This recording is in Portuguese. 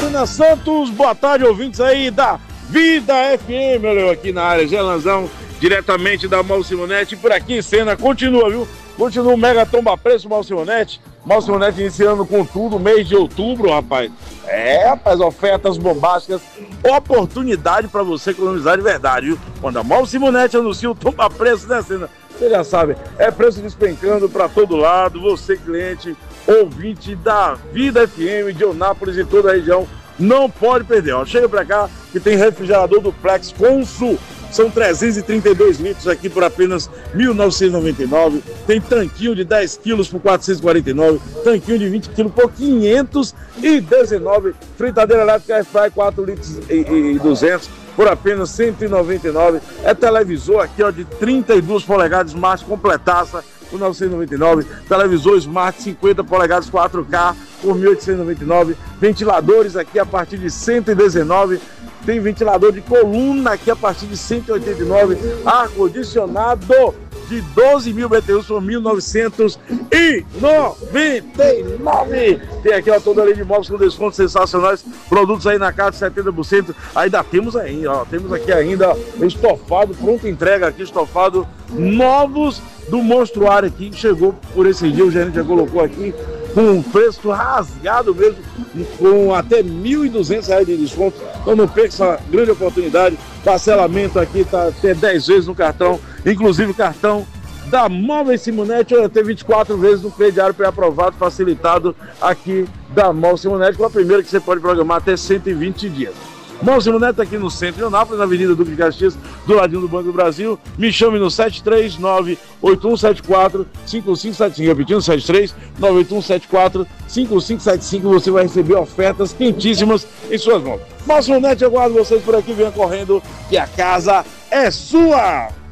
Sena Santos, boa tarde, ouvintes aí da Vida FM, olha eu aqui na área, Gelanzão, diretamente da Mal Simonete, por aqui Sena, continua, viu? Continua o mega tomba preço Mal Simonete iniciando com tudo, mês de outubro, rapaz. Rapaz, ofertas bombásticas, oportunidade para você economizar de verdade, viu? Quando a Mal Simonete anuncia o tomba preço, né, Sena? Você já sabe, é preço despencando para todo lado, você cliente, ouvinte da Vida FM de Eunápolis e toda a região, não pode perder, ó. Chega pra cá que tem refrigerador Duplex Consul, são 332 litros aqui por apenas R$ 1.999, tem tanquinho de 10 quilos por R$ 449, tanquinho de 20 quilos por R$ 519, fritadeira elétrica Airfry 4 litros e 200 por apenas R$ 199, é televisor aqui ó, de 32 polegadas Smart completaça por R$ 999, televisor Smart 50 polegadas 4K por R$ 1.899, ventiladores aqui a partir de R$ 119, tem ventilador de coluna aqui a partir de R$ 189, ar-condicionado de 12.000 BTUs por R$ 1.999. Tem aqui ó, toda a linha de móveis com descontos sensacionais, produtos aí na casa de 70%, ainda temos aí, ó, temos aqui ainda estofado, pronta entrega aqui, estofado novos do monstruário aqui, que chegou por esse dia, o gerente já colocou aqui, com um preço rasgado mesmo, com até R$ 1.200 de desconto, então não perca essa grande oportunidade, parcelamento aqui está até 10 vezes no cartão, inclusive o cartão da Móveis Simonete, até 24 vezes no crediário pré-aprovado, facilitado aqui da Móveis Simonete, com a primeira que você pode programar até 120 dias. Móveis Simonete aqui no centro de Eunápolis, na Avenida Duque de Caxias, do ladinho do Banco do Brasil. Me chame no 739-8174-5575, repetindo, 739-8174-5575, você vai receber ofertas quentíssimas em suas mãos. Móveis Simonete, eu aguardo vocês por aqui, venha correndo, que a casa é sua!